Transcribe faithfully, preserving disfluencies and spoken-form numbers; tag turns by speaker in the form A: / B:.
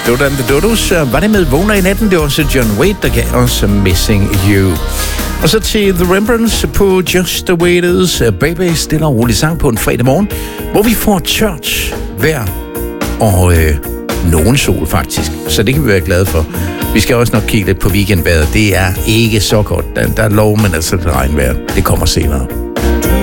A: Dodo and the Dodos var det med Vågner i natten. Det var også John Waite, der gav os Missing You. Og så til The Rembrandts på Just the Way It Is. Baby, stille og rolig sang på en fredag morgen, hvor vi får tørt vejr og øh, nogen sol faktisk. Så det kan vi være glade for. Vi skal også nok kigge lidt på weekendvejret. Det er ikke så godt. Der, der lover man altså et regnvejr. Det kommer senere.